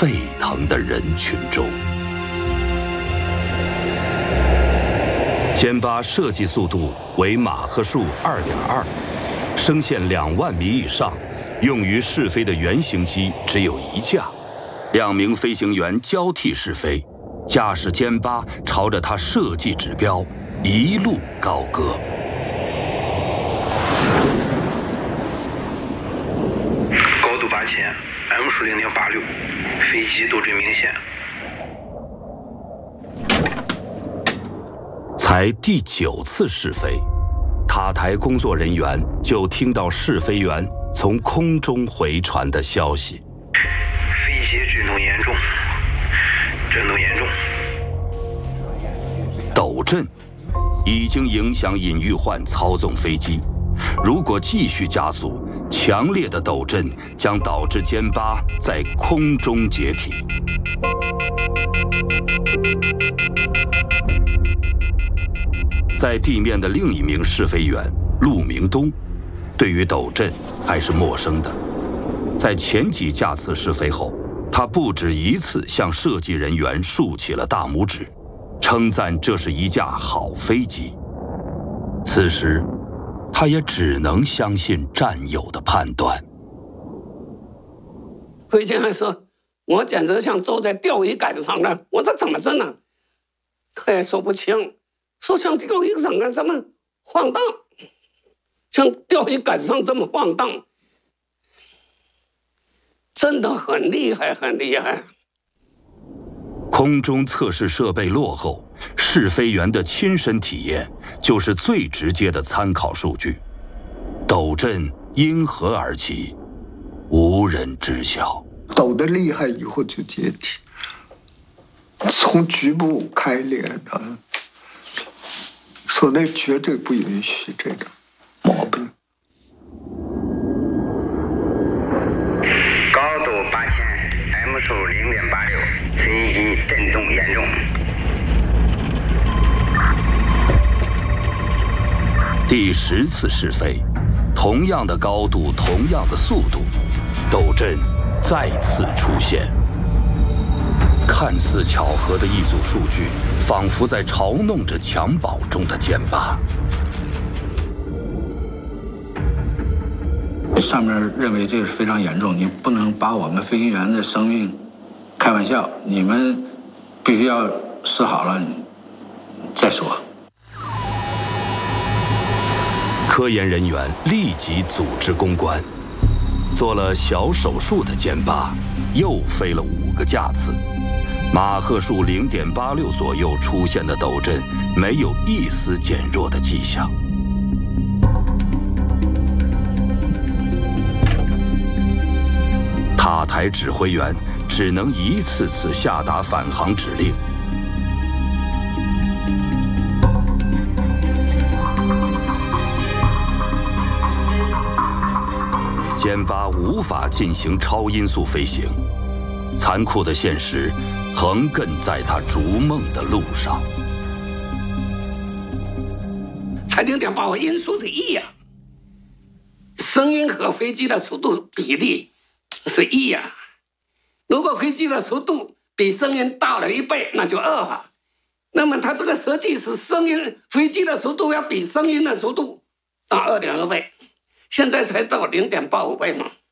沸腾的人群中。歼8设计速度为马赫数 2.2， 升限2万米以上，用于试飞的原型机只有1架，2名飞行员交替试飞，驾驶歼8朝着它设计指标一路高歌。 高度8000 ，M 数 0.86， 飞机斗阵明显。 才第9次试飞，塔台工作人员就听到试飞员从空中回传的消息： 飞机震动严重，震动严重。 抖震已经影响尹玉焕操纵飞机，如果继续加速，强烈的抖震将导致歼8在空中解体。在地面的另一名试飞员陆明东，对于抖震还是陌生的。在前几架次试飞后，他不止一次向设计人员竖起了大拇指，称赞这是一架好飞机。此时，他也只能相信战友的判断。 飞行员说：“我简直像坐在钓鱼竿上了，我这怎么震呢？”他也说不清，说像钓鱼上啊这么晃荡，像钓鱼竿上这么晃荡，真的很厉害，很厉害。 空中测试设备落后，试飞员的亲身体验就是最直接的参考数据。抖震因何而起，无人知晓。 抖得厉害以后就解体，从局部开裂的，所内绝对不允许这种毛病。 高度8000 ，M 数 0.86， 飞机震动严重。 第10次试飞，同样的高度，同样的速度，抖震再次出现。看似巧合的一组数据，仿佛在嘲弄着襁褓中的歼8。 上面认为这个是非常严重，你不能把我们飞行员的生命开玩笑，你们必须要试好了再说。 科研人员立即组织攻关，做了小手术的歼8又飞了5个架次，马赫数 0.86 左右出现的抖震没有一丝减弱的迹象。塔台指挥员只能一次次下达返航指令。歼8无法进行超音速飞行，残酷的现实横亘在他逐梦的路上。 才0.85音速是1呀，声音和飞机的速度比例是1呀。如果飞机的速度比声音大了1倍，那就2哈。那么它这个设计是飞机的速度要比声音的速度大2.2倍。现在才到0.85倍嘛。